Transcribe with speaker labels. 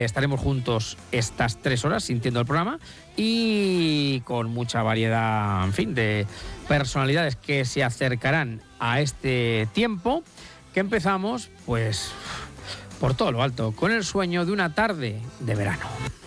Speaker 1: Estaremos juntos estas 3 horas sintiendo el programa y con mucha variedad, en fin, de personalidades que se acercarán a este tiempo que empezamos, pues, por todo lo alto, con el sueño de una tarde de verano.